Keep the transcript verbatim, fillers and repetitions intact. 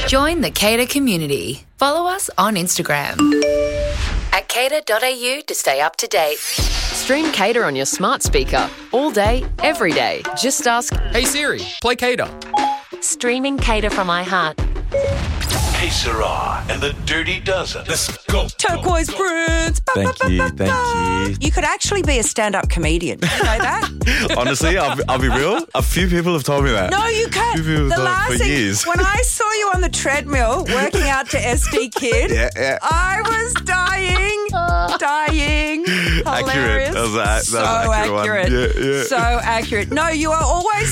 Join the Cater community. Follow us on Instagram at cater dot a u to stay up to date. Stream Cater on your smart speaker all day, every day. Just ask, Hey Siri, play Cater. streaming Cater from iHeart. Hey, Sarah, and the Dirty Dozen. Let's go. Turquoise Prince. Ba, Thank ba, ba, you, ba, thank ba. you. You could actually be a stand-up comedian. You know that? Honestly, I'll, be- I'll be real. A few people have told me that. No, you A can't. few people The have told me last for thing, years. when I saw you on the treadmill working out to S D Kid, Yeah, yeah. I was dying, dying. Accurate. Hilarious. That was a- that was so an accurate one. accurate. Yeah, yeah. So accurate. No, you are always